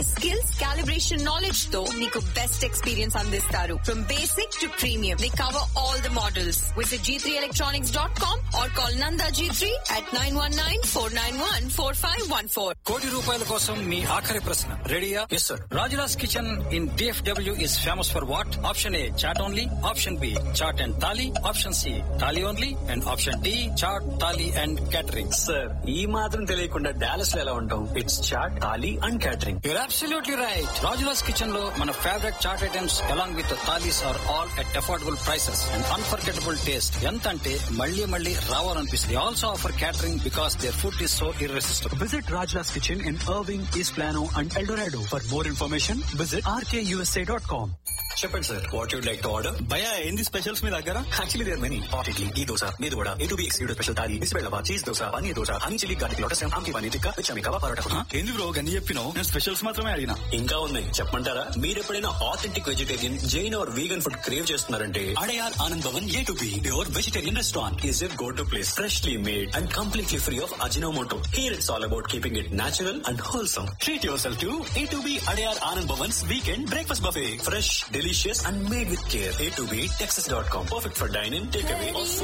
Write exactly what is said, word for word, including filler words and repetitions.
Skills, calibration knowledge తో మీకు best experience అందిస్తారు. From basic to premium, they cover all the models. Visit G three electronics dot com or call Nanda G three at nine one nine four nine one four five one four. కోటి రూపాయల కోసం మీ ఆఖరి ప్రశ్న రెడీయా? Yes sir. Rajula's kitchen in DFW is famous for what? Option A chat only, option B chat and thali, option C thali only, and option D chat thali and catering. Sir ఈ మాత్రం తెలియకుండా Dallas లో ఎలా ఉంటాం? It's chat, thali and catering. Your absolutely right. Rajula's kitchen లో మన favourite chat items along with thalis are all at affordable prices and unforgettable taste. ఎంత అంటే మళ్ళీ మళ్ళీ రావాలనిపిస్తుంది. Also offer catering because their food is so irresistible. Visit Rajla's Kitchen in Irving, East Plano and El Dorado. For more information, visit r k u s a dot com. చెప్పండి sir, what you'd like to order? భయా ఏంది specials మీ దగ్గర? Actually there many. Hot idli, ఘీ దోశ, మీది కూడా A to be excluded special thali, బిస్బెల్లవా, cheese dosa, paneer dosa, honey chilli garlic lotus, ఆమ్కి paneer tikka, విచమి kebab parotta. ఏంది bro గన్ని చెప్పినావు? నేను specials మాత్రమే అడిగినా. ఇంకా ఉన్నాయి చెప్పమంటారా? మీరు ఎప్పుడైనా authentic vegetarian, Jain are vegan food crave చేస్తున్నారంటే Adyar Anand Bhavan A to be pure vegetarian restaurant is your go to place. Freshly made and completely free of Ajinomoto. Here it's all about keeping it natural and wholesome. Treat yourself to A two B Adayar Anand Bhavan's Weekend Breakfast Buffet. Fresh, delicious and made with care. A two B Texas dot com. Perfect for dine-in, takeaway or